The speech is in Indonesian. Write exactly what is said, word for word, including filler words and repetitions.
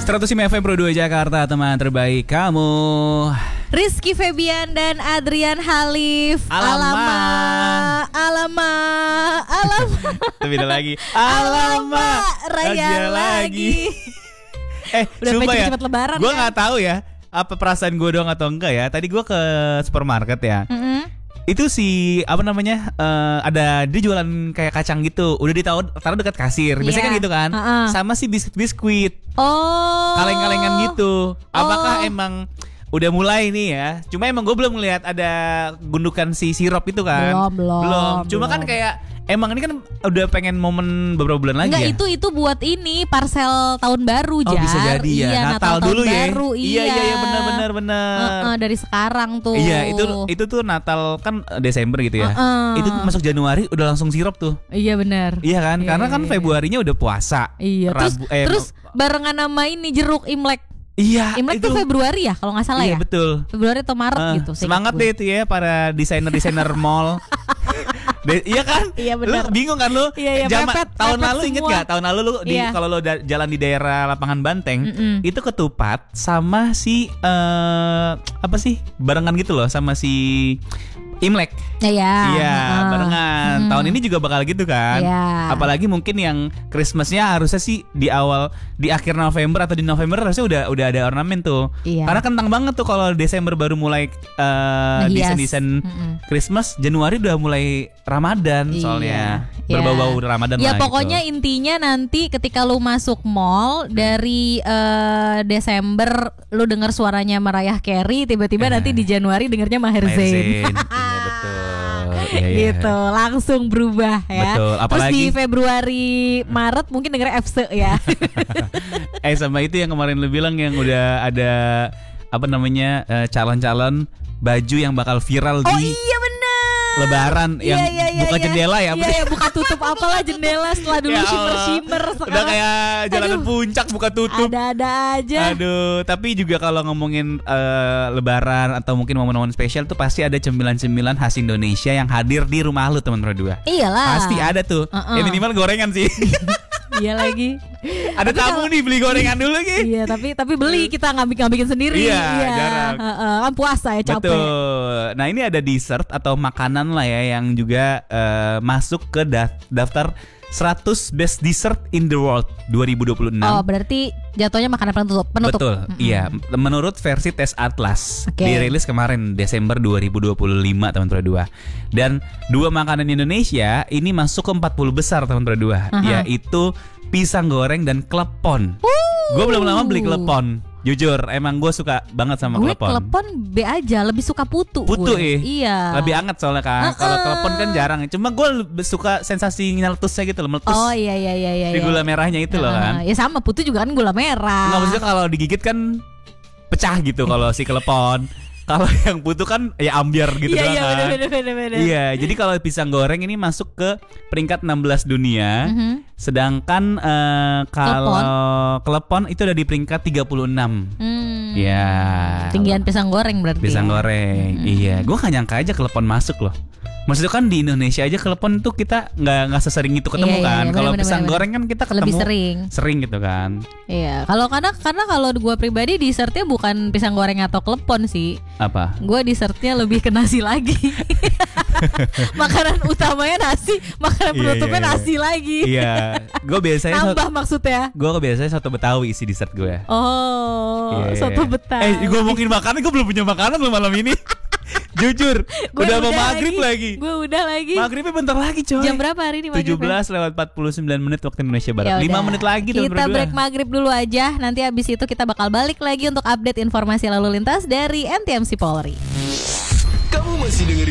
seratus lima F M Pro dua Jakarta, teman terbaik kamu. Rizky Febian dan Adrian Halif. Alama, alama, alama. Tapi ada lagi. Alama, raya lagi. Eh, udah sumpah ya, cepet lebaran. Gue kan? nggak tahu ya, apa perasaan gue doang atau enggak ya. Tadi gue ke supermarket ya. Mm-hmm. Itu si apa namanya uh, ada dia jualan kayak kacang gitu, udah ditaruh taruh dekat kasir. Biasanya Yeah. kan gitu kan. Uh-uh. Sama si biskuit-biskuit. Oh. Kaleng-kalengan gitu. Apakah Oh. emang udah mulai nih ya? Cuma emang gue belum ngeliat ada gundukan si sirup itu kan. Belum, belum, Belum. Cuma belum. kan kayak emang ini kan udah pengen momen beberapa bulan lagi Enggak, ya. itu itu buat ini parcel tahun baru, Oh Jar. bisa jadi ya. Iya, Natal, tahun dulu ya. baru, Iya iya iya benar benar benar. Uh-uh, dari sekarang tuh. Iya itu itu tuh Natal kan Desember gitu ya. Uh-uh. Itu masuk Januari udah langsung sirup tuh. Iya benar. Iya kan? Iya, Karena kan iya, Februarinya udah puasa. Iya. Terus Rabu, eh, terus barengan nama ini jeruk Imlek. Iya. Imlek itu, tuh Februari ya kalau nggak salah iya, ya. betul. Februari atau Maret Uh, gitu. semangat deh itu ya para desainer-desainer mall. De- iya kan? Iya, benar. Lu bingung kan lu? Iya, iya, Zaman- mepet, tahun mepet lalu inget semua. gak? Tahun lalu lu di Iya. kalau lu da- jalan di daerah lapangan Banteng, Mm-mm. itu ketupat sama si eh apa sih? Barengan gitu loh sama si Imlek. Ya, ya. Iya, Uh-uh. barengan. Hmm. Tahun ini juga bakal gitu kan. Iya. Apalagi mungkin yang Christmasnya harusnya sih di awal, di akhir November atau di November harusnya udah udah ada ornamen tuh. Iya. Karena kentang banget tuh kalau Desember baru mulai uh, Ngehias. desain-desain Mm-mm. Christmas, Januari udah mulai Ramadan Iya. soalnya. Iya. Berbau-bau Ramadan Ya lah pokoknya gitu. intinya nanti ketika lu masuk mall dari eh, Desember lu dengar suaranya Mariah Carey, tiba-tiba Eh. nanti di Januari dengernya Maher Maher Zain. Zain. Iya betul. Iya, iya. Gitu, langsung berubah ya. Betul, Terus apalagi- di Februari, Maret mungkin denger F S E ya. Eh sama itu yang kemarin lu bilang yang udah ada apa namanya eh, calon-calon baju yang bakal viral Oh di iya bener. Lebaran yang Iya, iya, iya, buka iya. jendela ya. Iya, iya, buka tutup apalah jendela setelah dulu Ya Allah. shimmer-shimmer sekarang. Udah kayak jalanan Aduh. puncak buka tutup. Ada-ada aja. Aduh, tapi juga kalau ngomongin eh, Lebaran atau mungkin momen-momen spesial tuh pasti ada cemilan-cemilan khas Indonesia yang hadir di rumah lu teman berdua. Iyalah. Pasti ada tuh. Uh-uh. Ya minimal gorengan sih. Iya lagi. Ada Tapi tamu kalau- nih beli gorengan dulu Ki. Iya, tapi tapi beli kita nggak bikin bikin sendiri. Iya, jarang. Heeh, kan puasa ya capek. Betul. Nah ini ada dessert atau makanan lah ya yang juga eh, masuk ke daf- daftar seratus best dessert in the world dua ribu dua puluh enam. Oh, berarti jatuhnya makanan penutup. penutup. Betul, Mm-mm. iya. Menurut versi tes Atlas Oke. dirilis kemarin Desember dua ribu dua puluh lima teman berdua. Dan dua makanan Indonesia ini masuk ke empat puluh besar teman berdua, Aha. yaitu pisang goreng dan klepon. Gue belum lama beli klepon. Jujur, emang gue suka banget sama Gue klepon. klepon B aja, lebih suka putu. Putu gue. eh. Iya. Lebih anget soalnya kan. Kalau Uh-uh. klepon kan jarang. Cuma gue lebih suka sensasi nyeletusnya gitu loh, meletus. Oh iya iya iya iya. Di iya. gula merahnya itu loh kan. Ya sama, putu juga kan gula merah. Nggak, maksudnya kalau digigit kan pecah gitu kalau si klepon. Kalau yang putu kan ya ambiar gitu Iya doang iya kan. bener bener bener bener. Iya, jadi kalau pisang goreng ini masuk ke peringkat enam belas dunia. Mhm. Sedangkan eh, kalau klepon itu ada di peringkat tiga puluh enam. Hmm. Iya. Tinggian pisang goreng berarti. Pisang ya? goreng. Iya, gue gak nyangka aja klepon masuk loh. Maksudnya kan di Indonesia aja klepon tuh kita nggak nggak sesering itu ketemu Iya, iya, kan. iya, Kalau bener, pisang bener, goreng kan kita ketemu Lebih sering. sering gitu kan. Iya, kalau karena karena kalau gue pribadi dessertnya bukan pisang goreng atau klepon sih. Apa? Gue dessertnya lebih ke nasi lagi. Makanan utamanya nasi, makanan Iya, penutupnya iya, iya. nasi lagi. Iya, gue biasanya Nambah maksudnya. gue biasanya soto Betawi isi dessert gue. Oh, Iya. soto Betawi. Eh, gue ngomongin makanan, gue belum punya makanan loh malam ini. Jujur, Gua udah mau maghrib lagi. Gue udah lagi. Maghribnya bentar lagi coy. Jam berapa hari ini maghribnya? tujuh belas lewat empat puluh sembilan menit waktu Indonesia Barat. Ya lima udah. menit lagi tuh Kita break maghrib dulu aja. Nanti abis itu kita bakal balik lagi untuk update informasi lalu lintas dari N T M C Polri. Kamu masih dengerin